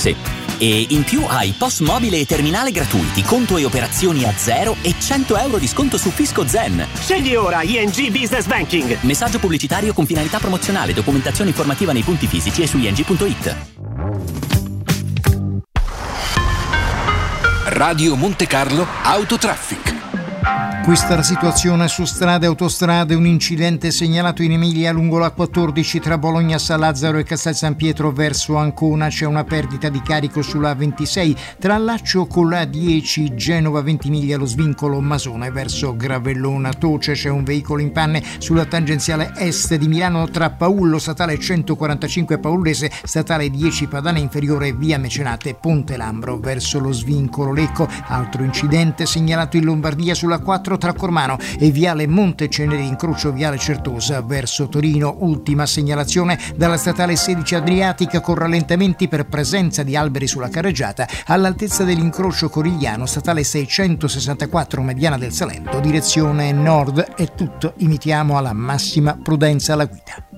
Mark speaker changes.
Speaker 1: tasse. E in più hai POS mobile e terminale gratuiti, conto e operazioni a zero e 100 euro di sconto su Fisco Zen.
Speaker 2: Scegli ora ING Business Banking.
Speaker 1: Messaggio pubblicitario con finalità promozionale, documentazione informativa nei punti fisici e su ing.it.
Speaker 3: Radio Monte Carlo Autotraffic.
Speaker 4: Questa è la situazione su strade e autostrade. Un incidente segnalato in Emilia lungo la 14 tra Bologna San Lazzaro e Castel San Pietro verso Ancona. C'è una perdita di carico sulla 26 tra Laccio con la 10 Genova Ventimiglia, lo svincolo Masone verso Gravellona Toce. C'è un veicolo in panne sulla tangenziale est di Milano tra Paullo, statale 145 Paullese, statale 10 Padana Inferiore, via Mecenate Ponte Lambro verso lo svincolo Lecco. Altro incidente segnalato in Lombardia sulla 4 tra Cormano e viale Monteceneri, incrocio viale Certosa verso Torino. Ultima segnalazione dalla statale 16 Adriatica con rallentamenti per presenza di alberi sulla carreggiata all'altezza dell'incrocio Corigliano, statale 664 Mediana del Salento, direzione nord. È tutto, invitiamo alla massima prudenza alla guida.